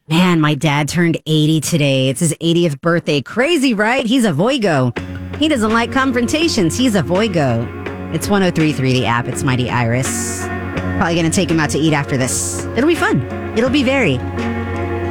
Man, my dad turned 80 today. It's his 80th birthday. Crazy, right? He's a Voigo. He doesn't like confrontations. He's a Voigo. It's 103.3 the app. It's Mighty Iris. Probably gonna take him out to eat after this. It'll be fun. It'll be very